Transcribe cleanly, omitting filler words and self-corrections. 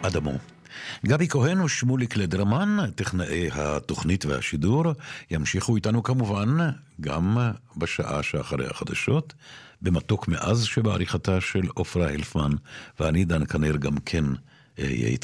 אדמו. גבי כהן ושמוליק לדרמן, טכנאי התוכנית והשידור, ימשיכו איתנו כמובן גם בשעה שאחרי החדשות, במתוק מאז שבעריכתה של אופרה הלפמן, ואני דן כנר גם כן יהיה איתכם.